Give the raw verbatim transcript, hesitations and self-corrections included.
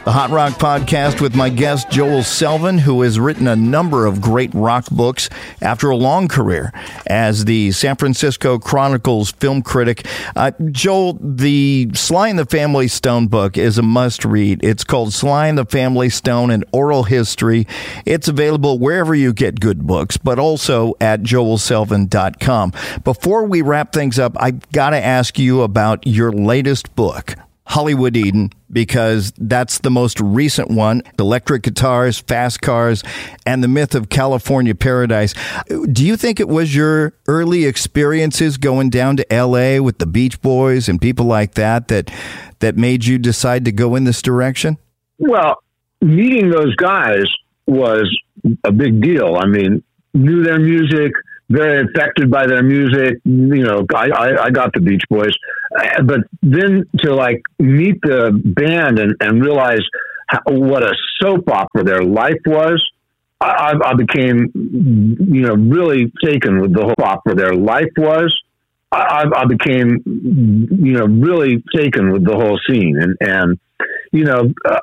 the Hot Rock Podcast with my guest, Joel Selvin, who has written a number of great rock books after a long career as the San Francisco Chronicle's film critic. Uh, Joel, the Sly and the Family Stone book is a must-read. It's called Sly and the Family Stone, an Oral History. It's available wherever you get good books, but also at joel selvin dot com. Before we wrap things up, I've got to ask you about your latest book, Hollywood Eden, because that's the most recent one. Electric guitars, fast cars, and the myth of California paradise. Do you think it was your early experiences going down to L A with the Beach Boys and people like that that that made you decide to go in this direction? Well, meeting those guys was a big deal. I mean, knew their music, very affected by their music. You know, I, I, I got the Beach Boys, but then to like meet the band and, and realize how, what a soap opera their life was, I, I became, you know, really taken with the whole opera their life was. I, I became, you know, really taken with the whole scene. And, and, you know, uh,